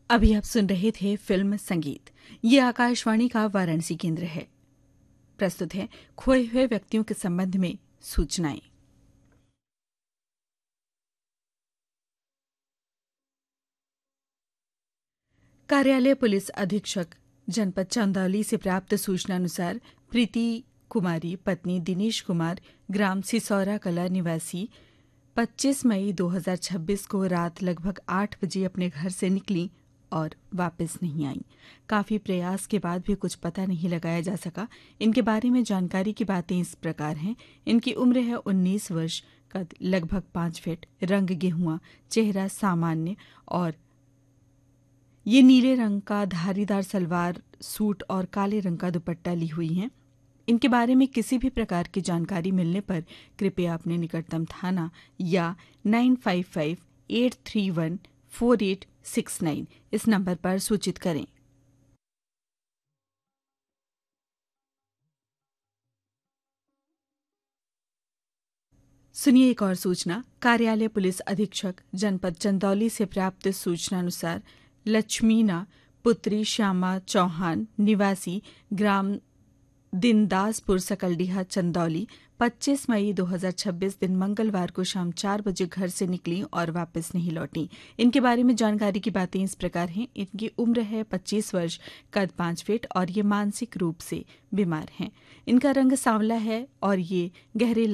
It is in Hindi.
अभी आप सुन रहे थे फिल्म संगीत। ये आकाशवाणी का वाराणसी केंद्र है। प्रस्तुत है खोए हुए व्यक्तियों के संबंध में सूचनाएं। कार्यालय पुलिस अधीक्षक जनपद चंदौली से प्राप्त सूचनानुसार प्रीति कुमारी पत्नी दिनेश कुमार ग्राम सिसौरा कला निवासी 25 मई 2026 को रात लगभग 8 बजे अपने घर से निकली और वापस नहीं आई। काफी प्रयास के बाद भी कुछ पता नहीं लगाया जा सका। इनके बारे में जानकारी की बातें इस प्रकार हैं। इनकी उम्र है 19 वर्ष, कद लगभग 5 फीट, रंग गेहुआ, चेहरा सामान्य और ये नीले रंग का धारीदार सलवार सूट और काले रंग का दुपट्टा ली हुई हैं। इनके बारे में किसी भी प्रकार की जानकारी मिलने पर कृपया अपने निकटतम थाना या 9558314869 इस नंबर पर सूचित करें। सुनिए एक और सूचना। कार्यालय पुलिस अधीक्षक जनपद चंदौली से प्राप्त सूचनानुसार लक्ष्मीना पुत्री श्यामा चौहान निवासी ग्राम दिनदासपुर सकलडीहा चंदौली 25 मई 2026 दिन मंगलवार को शाम 4 बजे घर से निकली और वापस नहीं लौटी। इनके बारे में जानकारी की बातें इस प्रकार हैं। इनकी उम्र है 25 वर्ष, कद 5 फीट और ये मानसिक रूप से बीमार हैं। इनका रंग सांवला है और ये गहरे